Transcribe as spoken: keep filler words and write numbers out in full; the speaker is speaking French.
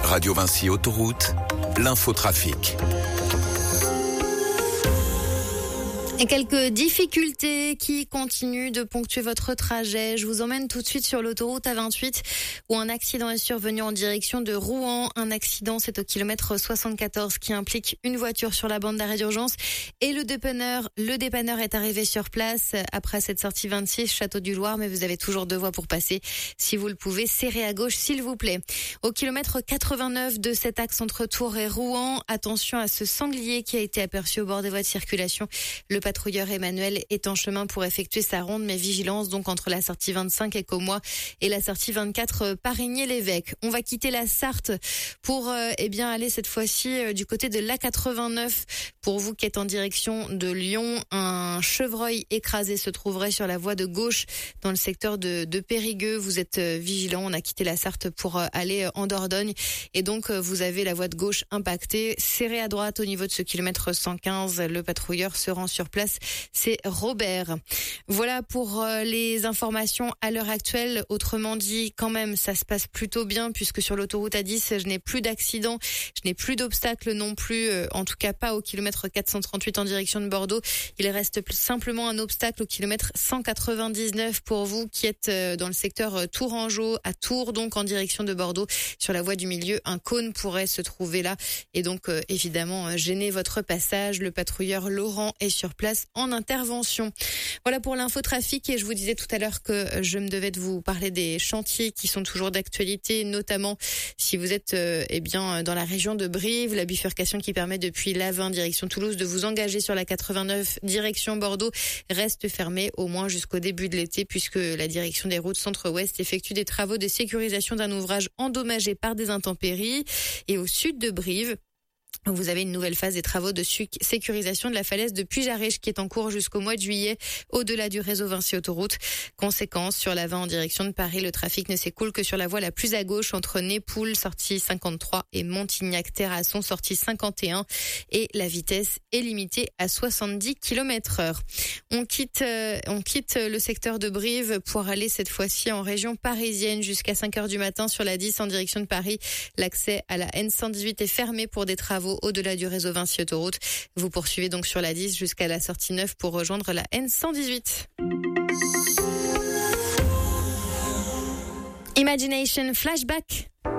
Radio Vinci Autoroute, l'infotrafic. Et quelques difficultés qui continuent de ponctuer votre trajet. Je vous emmène tout de suite sur l'autoroute A vingt-huit où un accident est survenu en direction de Rouen. Un accident, c'est au kilomètre soixante-quatorze qui implique une voiture sur la bande d'arrêt d'urgence et le dépanneur. Le dépanneur est arrivé sur place après cette sortie vingt-six, Château du Loir, mais vous avez toujours deux voies pour passer. Si vous le pouvez, serrez à gauche s'il vous plaît. Au kilomètre quatre-vingt-neuf de cet axe entre Tours et Rouen, attention à ce sanglier qui a été aperçu au bord des voies de circulation. Le patrouilleur Emmanuel est en chemin pour effectuer sa ronde, mais vigilance donc entre la sortie vingt-cinq et Commois et la sortie vingt-quatre Parigné-l'Évêque. On va quitter la Sarthe pour euh, eh bien aller cette fois-ci euh, du côté de l'A quatre-vingt-neuf. Pour vous qui êtes en direction de Lyon, un chevreuil écrasé se trouverait sur la voie de gauche dans le secteur de, de Périgueux. Vous êtes euh, vigilants. On a quitté la Sarthe pour euh, aller en Dordogne et donc euh, vous avez la voie de gauche impactée. Serré à droite au niveau de ce kilomètre cent quinze. Le patrouilleur se rend sur place. C'est Robert. Voilà pour euh, les informations à l'heure actuelle. Autrement dit, quand même, ça se passe plutôt bien puisque sur l'autoroute A dix, je n'ai plus d'accidents, je n'ai plus d'obstacles non plus, euh, en tout cas pas au kilomètre quatre cent trente-huit en direction de Bordeaux. Il reste simplement un obstacle au kilomètre cent quatre-vingt-dix-neuf pour vous qui êtes euh, dans le secteur euh, Tourangeau, à Tours, donc en direction de Bordeaux. Sur la voie du milieu, un cône pourrait se trouver là et donc euh, évidemment euh, gêner votre passage. Le patrouilleur Laurent est sur place en intervention. Voilà pour l'infotrafic et je vous disais tout à l'heure que je me devais de vous parler des chantiers qui sont toujours d'actualité, notamment si vous êtes euh, eh bien dans la région de Brive, la bifurcation qui permet depuis l'Avin direction Toulouse de vous engager sur la quatre-vingt-neuf direction Bordeaux reste fermée au moins jusqu'au début de l'été puisque la direction des routes centre-ouest effectue des travaux de sécurisation d'un ouvrage endommagé par des intempéries. Et au sud de Brive, vous avez une nouvelle phase des travaux de sécurisation de la falaise de Puy-Jarèche qui est en cours jusqu'au mois de juillet au-delà du réseau Vinci Autoroute. Conséquence, sur la vingt en direction de Paris, le trafic ne s'écoule que sur la voie la plus à gauche entre Népoules, sortie cinquante-trois, et Montignac-Terrasson, sortie cinquante et un. Et la vitesse est limitée à soixante-dix kilomètres heure. On quitte, euh, on quitte le secteur de Brive pour aller cette fois-ci en région parisienne jusqu'à cinq heures du matin sur la dix en direction de Paris. L'accès à la N cent dix-huit est fermé pour des travaux au-delà du réseau Vinci Autoroute. Vous poursuivez donc sur la dix jusqu'à la sortie neuf pour rejoindre la N cent dix-huit. Imagination Flashback.